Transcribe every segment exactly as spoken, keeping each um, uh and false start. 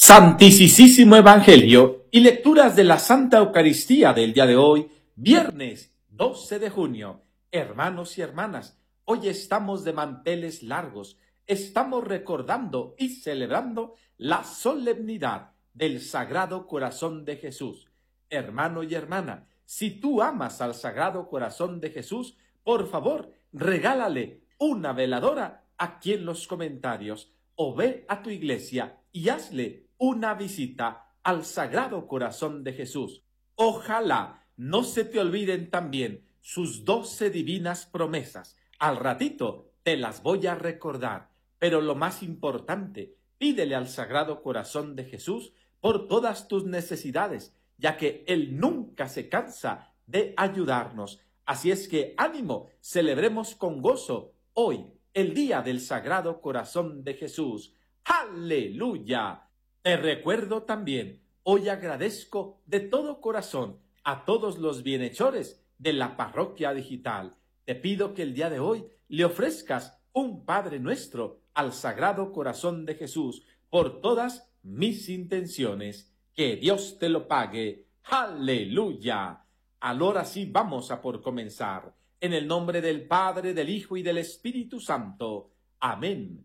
Santísimo Evangelio y lecturas de la Santa Eucaristía del día de hoy, viernes doce de junio. Hermanos y hermanas, hoy estamos de manteles largos, estamos recordando y celebrando la solemnidad del Sagrado Corazón de Jesús. Hermano y hermana, si tú amas al Sagrado Corazón de Jesús, por favor, regálale una veladora aquí en los comentarios o ve a tu iglesia y hazle una visita al Sagrado Corazón de Jesús. Ojalá no se te olviden también sus doce divinas promesas. Al ratito te las voy a recordar, pero lo más importante, pídele al Sagrado Corazón de Jesús por todas tus necesidades, ya que Él nunca se cansa de ayudarnos. Así es que ánimo, celebremos con gozo hoy el día del Sagrado Corazón de Jesús. ¡Aleluya! Te recuerdo también, hoy agradezco de todo corazón a todos los bienhechores de la Parroquia Digital. Te pido que el día de hoy le ofrezcas un Padre Nuestro al Sagrado Corazón de Jesús por todas mis intenciones. Que Dios te lo pague. ¡Aleluya! Ahora sí vamos a por comenzar. En el nombre del Padre, del Hijo y del Espíritu Santo. Amén.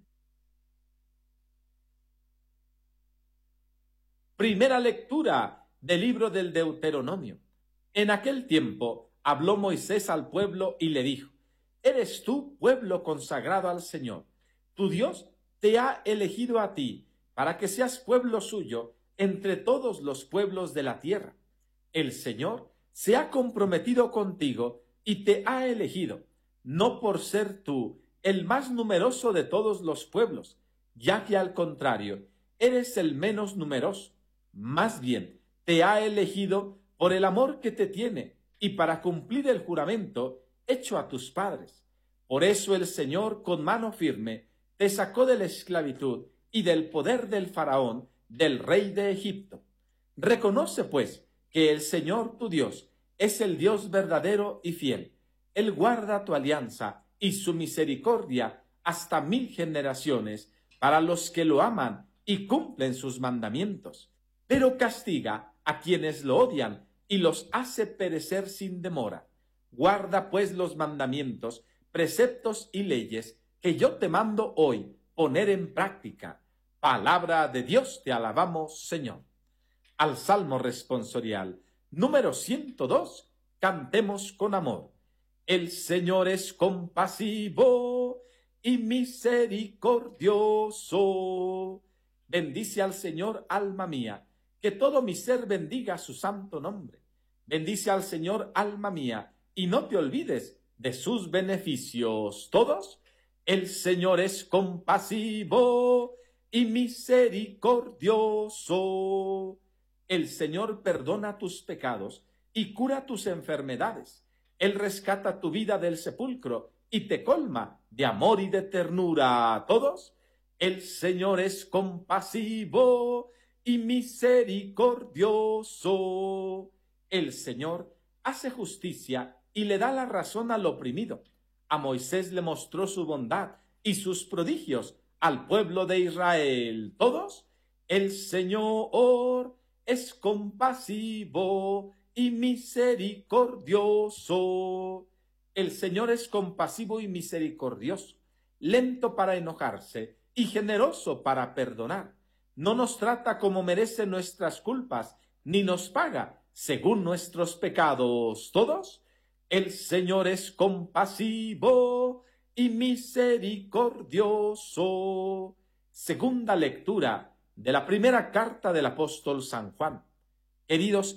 Primera lectura del libro del Deuteronomio. En aquel tiempo habló Moisés al pueblo y le dijo: Eres tú pueblo consagrado al Señor. Tu Dios te ha elegido a ti para que seas pueblo suyo entre todos los pueblos de la tierra. El Señor se ha comprometido contigo y te ha elegido, no por ser tú el más numeroso de todos los pueblos, ya que al contrario, eres el menos numeroso. Más bien, te ha elegido por el amor que te tiene y para cumplir el juramento hecho a tus padres. Por eso el Señor, con mano firme, te sacó de la esclavitud y del poder del faraón, del rey de Egipto. Reconoce, pues, que el Señor tu Dios es el Dios verdadero y fiel. Él guarda tu alianza y su misericordia hasta mil generaciones para los que lo aman y cumplen sus mandamientos. Pero castiga a quienes lo odian y los hace perecer sin demora. Guarda pues los mandamientos, preceptos y leyes que yo te mando hoy poner en práctica. Palabra de Dios, te alabamos, Señor. Al Salmo responsorial número ciento dos, cantemos con amor. El Señor es compasivo y misericordioso. Bendice al Señor, alma mía, que todo mi ser bendiga su santo nombre. Bendice al Señor, alma mía, y no te olvides de sus beneficios todos. El Señor es compasivo y misericordioso. El Señor perdona tus pecados y cura tus enfermedades. Él rescata tu vida del sepulcro y te colma de amor y de ternura a todos. El Señor es compasivo y misericordioso. El Señor hace justicia y le da la razón al oprimido. A Moisés le mostró su bondad y sus prodigios al pueblo de Israel. Todos, el Señor es compasivo y misericordioso. El Señor es compasivo y misericordioso, lento para enojarse y generoso para perdonar. No nos trata como merecen nuestras culpas, ni nos paga según nuestros pecados. Todos, el Señor es compasivo y misericordioso. Segunda lectura de la primera carta del apóstol San Juan. Queridos